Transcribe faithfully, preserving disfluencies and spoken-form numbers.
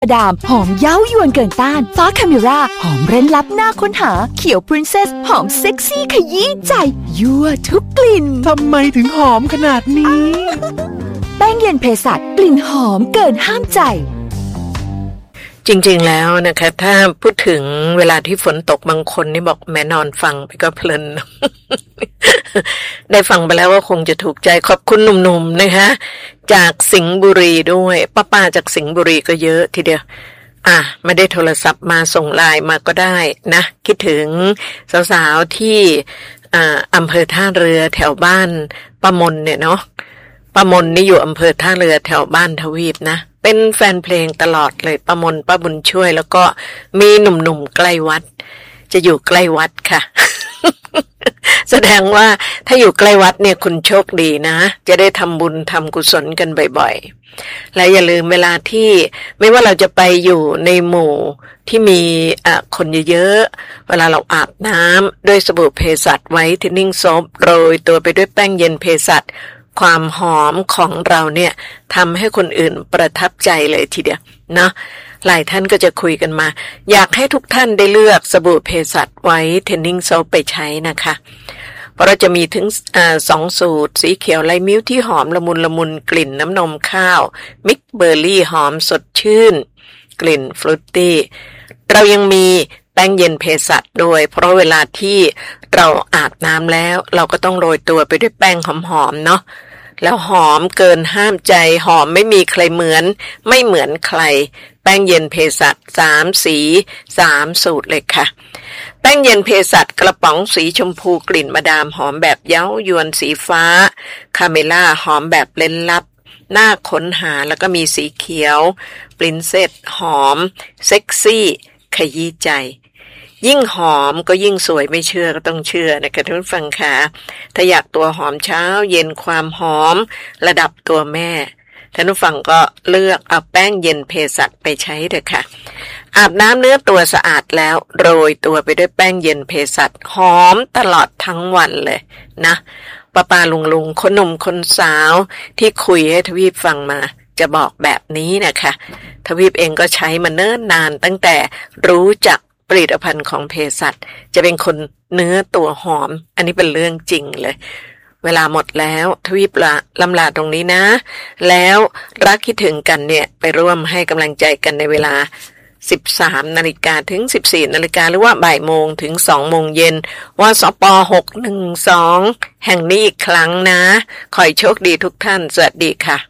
ดามหอมเย้ายวนเกินต้านฟ้าคาเมร่าหอมเร้นลับน่าค้นหาเขียวพรินเซสหอมเซ็กซี่ขยี้ใจยั่วทุกกลิ่นทำไมถึงหอมขนาดนี้แป้งเย็นเภสัชกลิ่นหอมเกินห้ามใจจริงๆแล้วนะคะถ้าพูดถึงเวลาที่ฝนตกบางคนนี่บอกแม่นอนฟังไปก็เพลิน ได้ฟังไปแล้วว่าคงจะถูกใจขอบคุณหนุ่มๆนะคะจากสิงห์บุรีด้วยป้าๆจากสิงห์บุรีก็เยอะทีเดียวอ่ะไม่ได้โทรศัพท์มาส่งไลน์มาก็ได้นะคิดถึงสาวๆที่อ่าอำเภอท่าเรือแถวบ้านป้ามนเนี่ยเนาะป้ามนนี่อยู่อำเภอท่าเรือแถวบ้านทวีปนะเป็นแฟนเพลงตลอดเลยป้ามนป้าบุญช่วยแล้วก็มีหนุ่มๆใกล้วัดจะอยู่ใกล้วัดค่ะ แสดงว่าถ้าอยู่ใกล้วัดเนี่ยคุณโชคดีนะจะได้ทำบุญทำกุศลกันบ่อยๆและอย่าลืมเวลาที่ไม่ว่าเราจะไปอยู่ในหมู่ที่มีอ่ะคนเยอะๆเวลาเราอาบน้ำด้วยสบู่เภสัชไว้เทนนิ่งโซฟโรยตัวไปด้วยแป้งเย็นเภสัชความหอมของเราเนี่ยทำให้คนอื่นประทับใจเลยทีเดียวเนาะหลายท่านก็จะคุยกันมาอยากให้ทุกท่านได้เลือกสบู่เภสัชไว้เทนนิ่งโซฟไปใช้นะคะเพราะเราจะมีถึงอ่าสองสูตรสีเขียวไลมิ้วที่หอมละมุนละมุนกลิ่นน้ำนมข้าวมิกเบอร์รี่หอมสดชื่นกลิ่นฟรุตตี้เรายังมีแป้งเย็นเภสัชด้วยเพราะเวลาที่เราอาบน้ำแล้วเราก็ต้องโรยตัวไปด้วยแป้งหอมๆเนาะแล้วหอมเกินห้ามใจหอมไม่มีใครเหมือนไม่เหมือนใครแป้งเย็นเภสัชสามสีสามสูตรเลยค่ะแป้งเย็นเภสัชกระป๋องสีชมพูกลิ่นมาดามหอมแบบเย้ายวนสีฟ้าคาเมล่าหอมแบบเล้นลับน่าค้นหาแล้วก็มีสีเขียวปรินเซสหอมเซ็กซี่ขยี้ใจยิ่งหอมก็ยิ่งสวยไม่เชื่อก็ต้องเชื่อนะคะทุกฟังค่ะถ้าอยากตัวหอมเช้าเย็นความหอมระดับตัวแม่ท่านผู้ฟังก็เลือกเอาแป้งเย็นเภสัชไปใช้เถอะค่ะอาบน้ำเนื้อตัวสะอาดแล้วโรยตัวไปด้วยแป้งเย็นเภสัชหอมตลอดทั้งวันเลยนะป้าป้าลุงลุงคนหนุ่มคนสาวที่คุยให้ทวีปฟังมาจะบอกแบบนี้นะคะทวีปเองก็ใช้มาเนิ่นนานตั้งแต่รู้จักผลิตภัณฑ์ของเภสัชจะเป็นคนเนื้อตัวหอมอันนี้เป็นเรื่องจริงเลยเวลาหมดแล้วทวีปละลำลาตรงนี้นะแล้วรักคิดถึงกันเนี่ยไปร่วมให้กำลังใจกันในเวลาสิบสามนาฬิกาถึงสิบสี่นาฬิกาหรือว่าบ่ายโมงถึงสองโมงเย็นว่าสปหกหนึ่งสองแห่งนี้อีกครั้งนะขอให้โชคดีทุกท่านสวัสดีค่ะ